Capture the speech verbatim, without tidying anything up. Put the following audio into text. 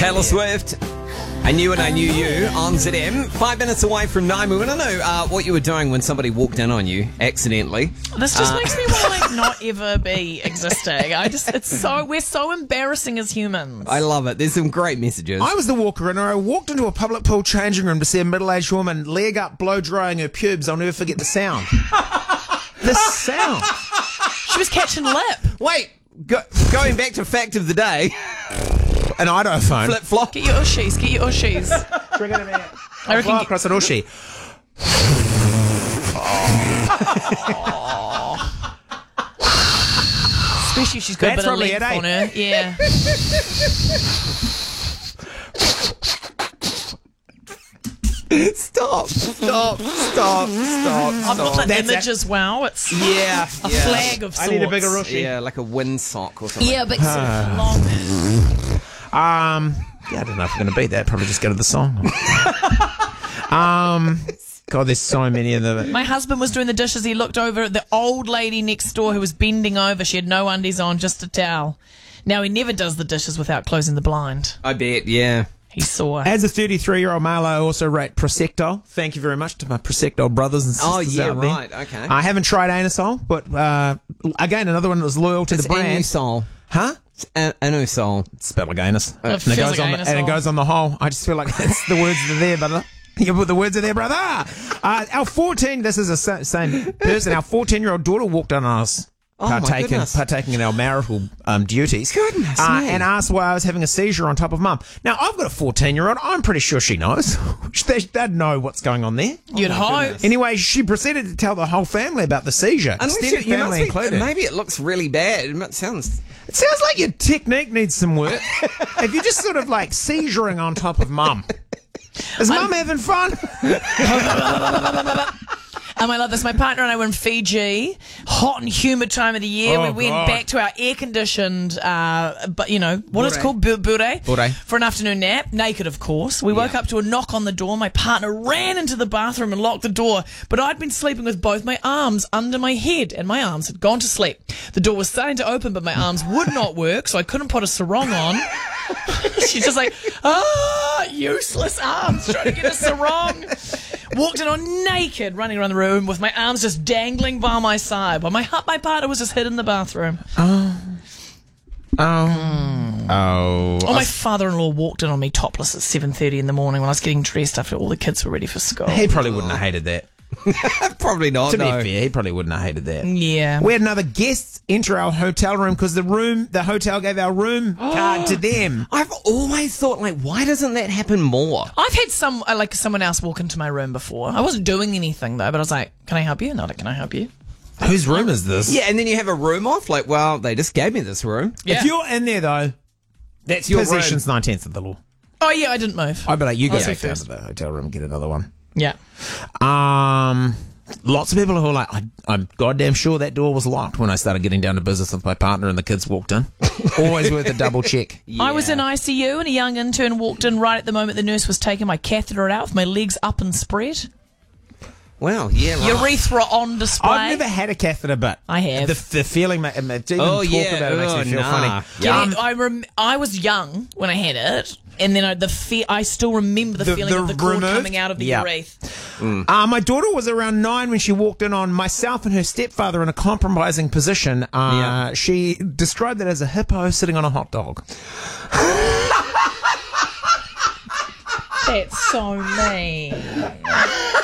Taylor Swift. I knew and I knew you on Z M. Five minutes away from nine. We want to know uh, what you were doing when somebody walked in on you accidentally. This just Uh, makes me want to like not ever be existing. I just, it's so, we're so embarrassing as humans. I love it. There's some great messages. I was the walker and I walked into a public pool changing room to see a middle-aged woman leg up, blow drying her pubes. I'll never forget the sound. The sound. She was catching lip. Wait, go, going back to fact of the day. An iPhone. Flip flop. Get your ushies, get your ushies. Drink it a minute. I reckon Fly get- across an ushi. Especially if she's got That's a bit of probably length it, eh? on her. Yeah. Stop, stop, stop, stop, I've got stop. the That's image it. as well. It's Yeah, a yeah. flag of sorts. I need a bigger ushi. Yeah, like a windsock or something. Yeah, but sort of long. Um, yeah, I don't know if we're going to beat that. Probably just go to the song. um, God, there's so many of them. My husband was doing the dishes. He looked over at the old lady next door who was bending over. She had no undies on, just a towel. Now, he never does the dishes without closing the blind. I bet, yeah. He saw. As a thirty-three-year-old male, I also rate Prosecco. Thank you very much to my Prosecco brothers and sisters Oh, yeah, out there. right, okay. I haven't tried Anusol, but uh, again, another one that was loyal to It's the brand. Anusol. Huh? It's an- Anusol. Spell like anus. It and, it feels goes like on the, and it Anusol. goes on the whole. I just feel like that's the words that are there, brother. You put the words in there, brother. Uh, our fourteen, this is the sa- same person. Our fourteen-year-old daughter walked on us. Oh, my Partaking, goodness. partaking in our marital um, duties. Goodness uh, me. And asked why I was having a seizure on top of mum. Now, I've got a fourteen-year-old. I'm pretty sure she knows. they, they'd know what's going on there. You'd hope. goodness. Anyway, she proceeded to tell the whole family about the seizure. Unless Extended you, you must family be- included. Maybe it looks really bad. It sounds... It sounds like your technique needs some work. If you're just sort of like seizuring on top of mum. Is mum having fun? Um, I love this. My partner and I were in Fiji, hot and humid time of the year. Oh, we went God. back to our air-conditioned, uh, but you know what it's Bure. called, bu- bure, Bure. for an afternoon nap, naked of course. We woke Yeah. up to a knock on the door. My partner ran into the bathroom and locked the door, but I'd been sleeping with both my arms under my head, and my arms had gone to sleep. The door was starting to open, but my arms would not work, so I couldn't put a sarong on. She's just like, ah, useless arms trying to get a sarong. Walked in on naked, running around the room with my arms just dangling by my side, while my hu- my partner was just hid in the bathroom. Oh. Oh. Oh. Oh, my father-in-law walked in on me topless at seven thirty in the morning when I was getting dressed after all the kids were ready for school. He probably wouldn't have hated that. Probably not, To be no. fair, he probably wouldn't have hated that. Yeah. We had another guest enter our hotel room because the room, the hotel gave our room card to them. I've always thought, like, why doesn't that happen more? I've had some, uh, like someone else walk into my room before. I wasn't doing anything though, but I was like, can I help you? No, can I help you? Whose room is this? Yeah, and then you have a room off. Like, well, they just gave me this room. Yeah. If you're in there though, That's your possession's nine-tenths of the law. Oh yeah, I didn't move. I'd be like, you go I'll back say down first. to the hotel room and get another one. Yeah. Um, lots of people who are like, I, I'm goddamn sure that door was locked when I started getting down to business with my partner and the kids walked in. Always worth a double check. I was in I C U and a young intern walked in right at the moment the nurse was taking my catheter out with my legs up and spread. Wow, yeah, right. Urethra on display. I've never had a catheter, but I have. The, the feeling, ma- ma- to even Oh, talk yeah. about it makes Oh, me feel nah. funny. Yeah, Um, I rem- I was young when I had it, and then I, the fe- I still remember the, The- feeling the of the cord removed? coming out of the Yeah. urethra. Uh, my daughter was around nine when she walked in on myself and her stepfather in a compromising position. Uh, Yeah. She described it as a hippo sitting on a hot dog. That's so mean.